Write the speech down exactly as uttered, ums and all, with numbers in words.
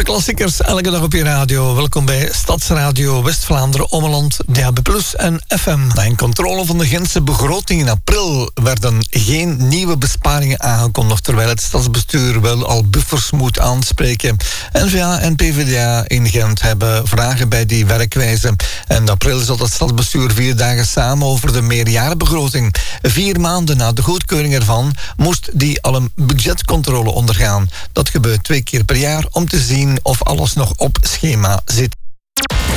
klassiekers elke dag op je radio. Welkom bij Stadsradio West-Vlaanderen, Ommeland, D A B plus en F M. Na een controle van de Gentse begroting in april werden geen nieuwe besparingen aangekondigd, terwijl het stadsbestuur wel al buffers moet aanspreken. N V A en P V D A in Gent hebben vragen bij die werkwijze. En in april zat het stadsbestuur vier dagen samen over de meerjarenbegroting. Vier maanden na de goedkeuring ervan moest die al een budgetcontrole ondergaan. Dat gebeurt twee keer per jaar om te zien of alles nog op schema zit.